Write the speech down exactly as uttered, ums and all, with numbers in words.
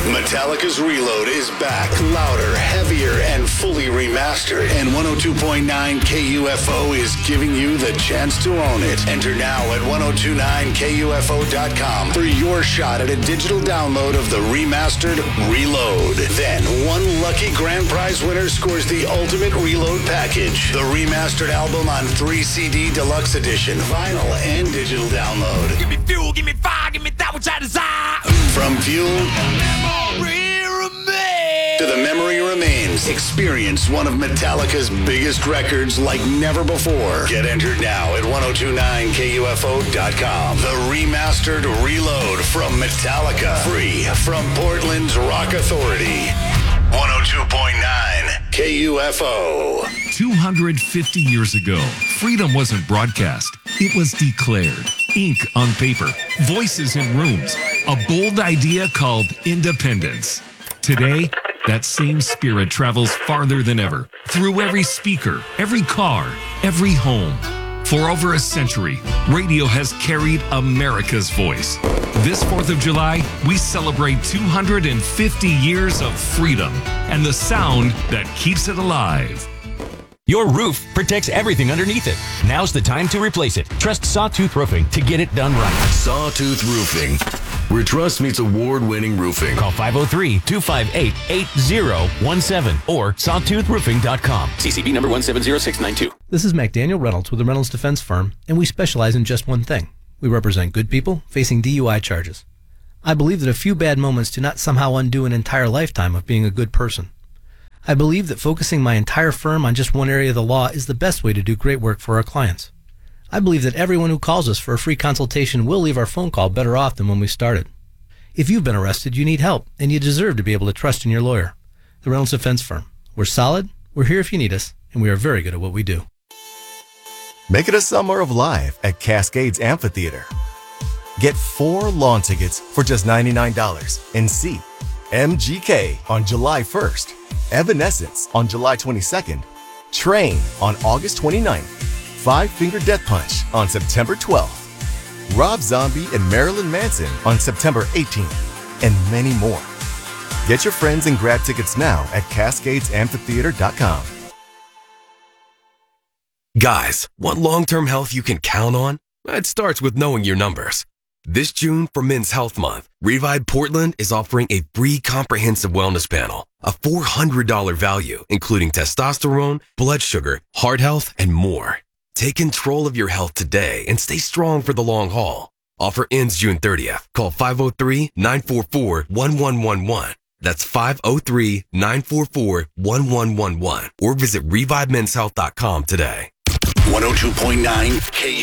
Metallica's Reload is back, louder, heavier, and fully remastered. And one oh two point nine K U F O is giving you the chance to own it. Enter now at ten twenty-nine K U F O dot com for your shot at a digital download of the remastered Reload. Then, one lucky grand prize winner scores the ultimate Reload package. The remastered album on three C D Deluxe Edition, vinyl, and digital download. Give me fuel, give me fire, give me that which I desire. From Fuel to The Memory Remains, experience one of Metallica's biggest records like never before. Get entered now at ten twenty-nine K U F O dot com. The remastered Reload from Metallica, free from Portland's Rock Authority. one oh two point nine K U F O. two hundred fifty years ago, freedom wasn't broadcast. It was declared. Ink on paper, voices in rooms, a bold idea called independence. Today, that same spirit travels farther than ever, through every speaker, every car, every home. For over a century, radio has carried America's voice. This fourth of July, we celebrate two hundred fifty years of freedom and the sound that keeps it alive. Your roof protects everything underneath it. Now's the time to replace it. Trust Sawtooth Roofing to get it done right. Sawtooth Roofing, where trust meets award-winning roofing. Call five oh three, two five eight, eight oh one seven or sawtooth roofing dot com. C C B number one seven zero six nine two. This is McDaniel Reynolds with the Reynolds Defense Firm, and we specialize in just one thing. We represent good people facing D U I charges. I believe that a few bad moments do not somehow undo an entire lifetime of being a good person. I believe that focusing my entire firm on just one area of the law is the best way to do great work for our clients. I believe that everyone who calls us for a free consultation will leave our phone call better off than when we started. If you've been arrested, you need help, and you deserve to be able to trust in your lawyer. The Reynolds Defense Firm. We're solid, we're here if you need us, and we are very good at what we do. Make it a summer of life at Cascades Amphitheater. Get four lawn tickets for just ninety-nine dollars and see M G K on July first, Evanescence on July twenty-second, Train on August twenty-ninth, Five Finger Death Punch on September twelfth, Rob Zombie and Marilyn Manson on September eighteenth, and many more. Get your friends and grab tickets now at cascades amphitheater dot com. Guys, want long-term health you can count on? It starts with knowing your numbers. This June, for Men's Health Month, Revive Portland is offering a free comprehensive wellness panel, a four hundred dollars value, including testosterone, blood sugar, heart health, and more. Take control of your health today and stay strong for the long haul. Offer ends June thirtieth. Call five oh three, nine four four, one one one one. That's five oh three, nine four four, one one one one. Or visit revive men's health dot com today. one oh two point nine K